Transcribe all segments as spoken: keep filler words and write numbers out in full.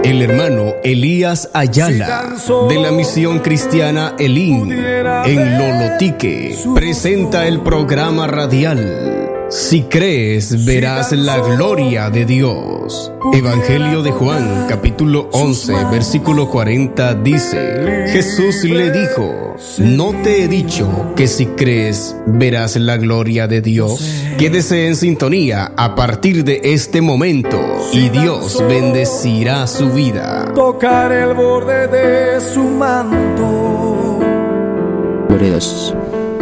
El hermano Elías Ayala, de la misión cristiana Elim, en Lolotique, presenta el programa radial Si crees, verás la gloria de Dios. Evangelio de Juan, capítulo once, versículo cuarenta, dice: Jesús le dijo: ¿no te he dicho que si crees, verás la gloria de Dios? Quédese en sintonía a partir de este momento y Dios bendecirá su vida. Tocar el borde de su manto. Gloria a Dios.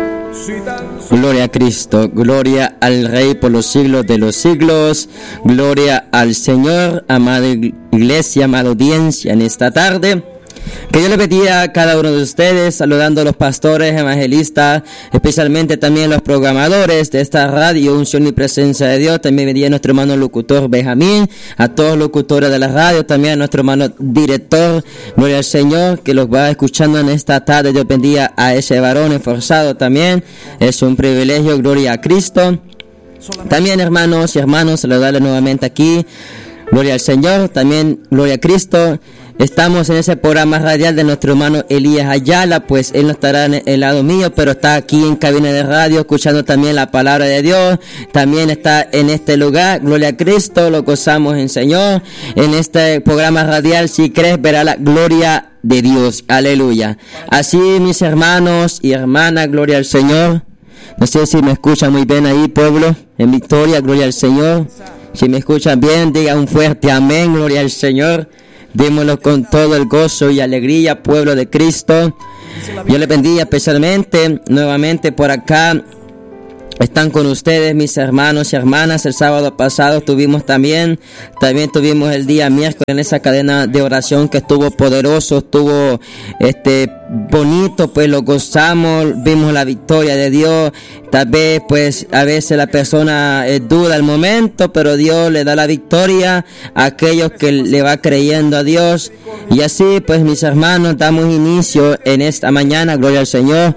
Gloria a Cristo, gloria al Rey por los siglos de los siglos, gloria al Señor, amada iglesia, amada audiencia en esta tarde. Que yo le bendiga a cada uno de ustedes, saludando a los pastores, evangelistas, especialmente también los programadores de esta radio, Unción y Presencia de Dios. También bendiga a nuestro hermano locutor Benjamín, a todos los locutores de la radio, también a nuestro hermano director, gloria al Señor, que los va escuchando en esta tarde. Dios bendiga a ese varón esforzado también, es un privilegio, gloria a Cristo. También hermanos y hermanos, saludarles nuevamente aquí, gloria al Señor, también gloria a Cristo. Estamos en ese programa radial de nuestro hermano Elías Ayala, pues él no estará en el lado mío, pero está aquí en cabina de radio, escuchando también la palabra de Dios. También está en este lugar, gloria a Cristo, lo gozamos en Señor. En este programa radial, si crees, verá la gloria de Dios, aleluya. Así, mis hermanos y hermanas, gloria al Señor. No sé si me escuchan muy bien ahí, pueblo, en Victoria, gloria al Señor. Si me escuchan bien, diga un fuerte amén, gloria al Señor. Démoslo con todo el gozo y alegría, pueblo de Cristo. Yo les bendiga especialmente, nuevamente por acá. Están con ustedes mis hermanos y hermanas. El sábado pasado tuvimos también, también tuvimos el día miércoles en esa cadena de oración que estuvo poderoso, estuvo este bonito, pues lo gozamos, vimos la victoria de Dios. Tal vez pues a veces la persona eh, duda al momento, pero Dios le da la victoria a aquellos que le va creyendo a Dios. Y así pues mis hermanos, damos inicio en esta mañana, gloria al Señor.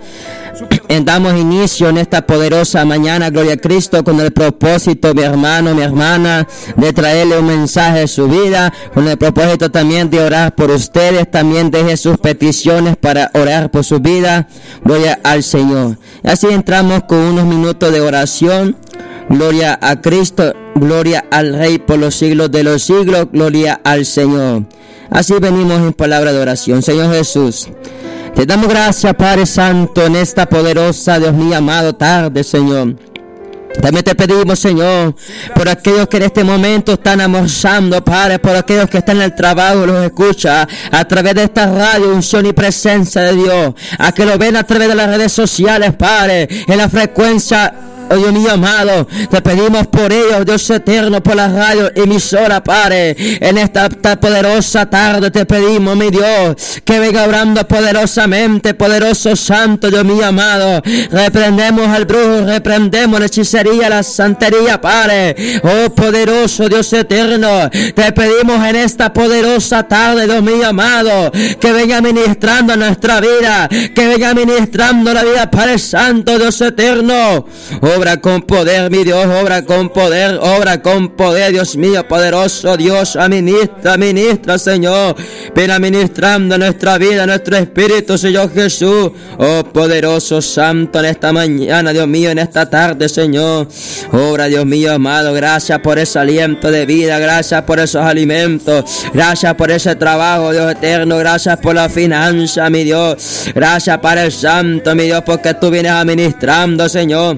Damos inicio en esta poderosa mañana, gloria a Cristo, con el propósito, mi hermano, mi hermana, de traerle un mensaje de su vida, con el propósito también de orar por ustedes. También deje sus peticiones para orar por su vida, gloria al Señor. Así entramos con unos minutos de oración. Gloria a Cristo, gloria al Rey por los siglos de los siglos, gloria al Señor. Así venimos en palabra de oración. Señor Jesús, te damos gracias, Padre Santo, en esta poderosa, Dios mío, amado, tarde, Señor. También te pedimos, Señor, por aquellos que en este momento están almorzando, Padre, por aquellos que están en el trabajo, los escucha a través de esta radio, Unción y Presencia de Dios, a que lo ven a través de las redes sociales, Padre, en la frecuencia. Oh Dios mío amado, te pedimos por ellos, Dios eterno, por la radio emisora, Padre, en esta, esta poderosa tarde te pedimos, mi Dios, que venga obrando poderosamente, poderoso santo, Dios mío amado. Reprendemos al brujo, reprendemos la hechicería, la santería, Padre. Oh poderoso Dios eterno, te pedimos en esta poderosa tarde, Dios mío amado, que venga ministrando nuestra vida, que venga ministrando la vida, Padre Santo, Dios eterno. Obra con poder, mi Dios, obra con poder, obra con poder, Dios mío, poderoso Dios, administra, ministra, Señor, ven administrando nuestra vida, nuestro espíritu, Señor Jesús. Oh poderoso santo, en esta mañana, Dios mío, en esta tarde, Señor, obra, Dios mío amado, gracias por ese aliento de vida, gracias por esos alimentos, gracias por ese trabajo, Dios eterno, gracias por la finanza, mi Dios, gracias para el santo, mi Dios, porque tú vienes administrando, Señor.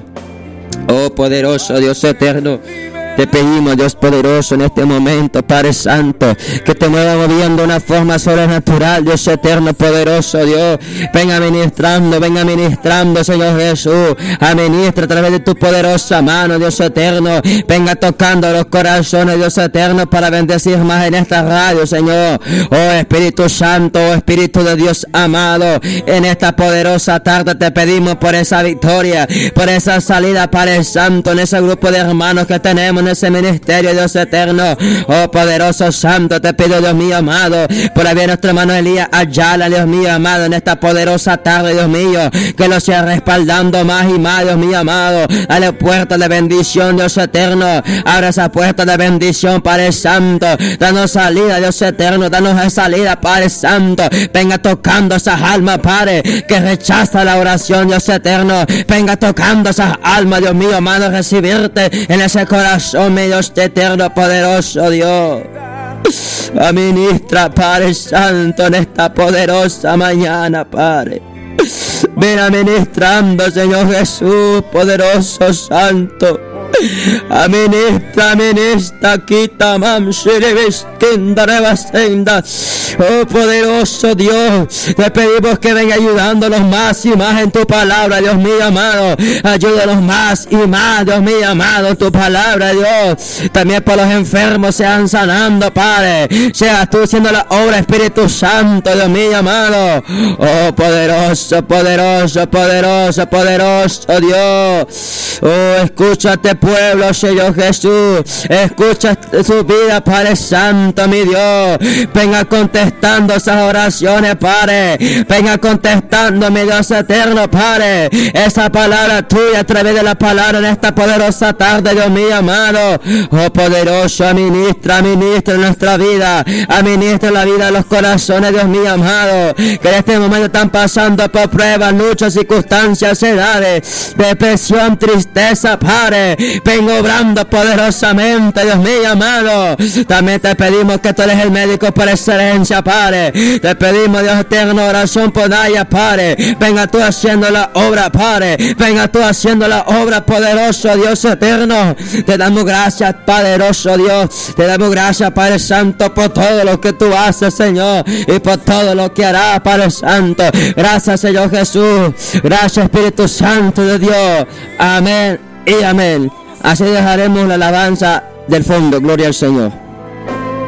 Oh poderoso Dios eterno, te pedimos, Dios poderoso, en este momento, Padre Santo, que te mueva moviendo de una forma sobrenatural, Dios eterno, poderoso Dios. Venga ministrando, venga ministrando, Señor Jesús. Administra a través de tu poderosa mano, Dios eterno. Venga tocando los corazones, Dios eterno, para bendecir más en esta radio, Señor. Oh Espíritu Santo, oh Espíritu de Dios amado, en esta poderosa tarde te pedimos por esa victoria, por esa salida, Padre Santo, en ese grupo de hermanos que tenemos en ese ministerio, Dios eterno. Oh poderoso santo, te pido, Dios mío amado, por la vida de nuestro hermano Elías Ayala, Dios mío amado, en esta poderosa tarde, Dios mío, que lo sea respaldando más y más, Dios mío amado. Dale puerta de bendición, Dios eterno. Abre esa puerta de bendición, Padre Santo. Danos salida, Dios eterno. Danos esa salida, Padre Santo. Venga tocando esas almas, Padre, que rechaza la oración, Dios eterno. Venga tocando esas almas, Dios mío amado, recibirte en ese corazón, mi Dios eterno, poderoso Dios. Administra, Padre Santo, en esta poderosa mañana, Padre. Ven administrando, Señor Jesús, poderoso santo. Administra, administra, quita, mam, senda, rebasenda. Oh poderoso Dios, te pedimos que venga ayudándonos más y más en tu palabra, Dios mío amado. Ayúdanos más y más, Dios mío amado, en tu palabra, Dios. También por los enfermos sean sanando, Padre. Seas tú haciendo la obra, Espíritu Santo, Dios mío amado. Oh poderoso, poderoso, poderoso, poderoso Dios. Oh, escúchate, pueblo, Señor Jesús. Escucha su vida, Padre Santo, mi Dios. Venga contestando esas oraciones, Padre. Venga contestando, mi Dios eterno, Padre. Esa palabra tuya a través de la palabra en esta poderosa tarde, Dios mío amado. Oh poderoso, administra, administra nuestra vida. Administra la vida de los corazones, Dios mío amado. Que en este momento están pasando por pruebas, luchas, circunstancias, edades, depresión, tristeza, Padre. Vengo obrando poderosamente, Dios mío amado. También te pedimos que tú eres el médico por excelencia, Padre. Te pedimos, Dios eterno, oración por ella, Padre. Venga tú haciendo la obra, Padre. Venga tú haciendo la obra, poderoso Dios eterno. Te damos gracias, poderoso Dios. Te damos gracias, Padre Santo, por todo lo que tú haces, Señor, y por todo lo que harás, Padre Santo. Gracias, Señor Jesús. Gracias, Espíritu Santo de Dios. Amén y amén. Así dejaremos la alabanza del fondo. Gloria al Señor.